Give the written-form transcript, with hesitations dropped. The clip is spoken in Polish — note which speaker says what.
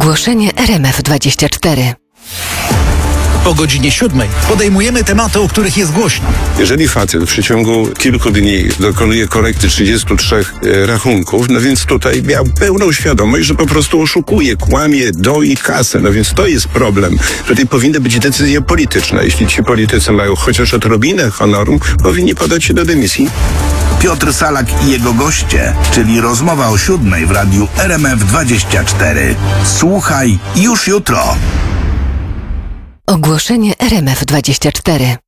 Speaker 1: Ogłoszenie RMF24.
Speaker 2: Po godzinie 7 podejmujemy tematy, o których jest głośno.
Speaker 3: Jeżeli facet w przeciągu kilku dni dokonuje korekty 33 rachunków, no więc tutaj miał pełną świadomość, że po prostu oszukuje, kłamie, doi kasę. No więc to jest problem. Tutaj powinny być decyzje polityczne. Jeśli ci politycy mają chociaż odrobinę honoru, powinni podać się do dymisji.
Speaker 4: Piotr Salak i jego goście, czyli rozmowa o 7 w radiu RMF24. Słuchaj już jutro.
Speaker 1: Ogłoszenie RMF24.